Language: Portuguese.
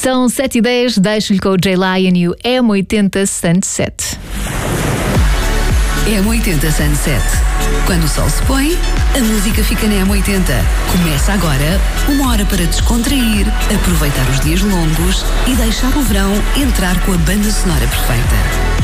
São 7h10, deixo-lhe com o Jay Lion e o M80 Sunset. M80 Sunset. Quando o sol se põe, a música fica na M80. Começa agora 1 hora para descontrair, aproveitar os dias longos e deixar o verão entrar com a banda sonora perfeita.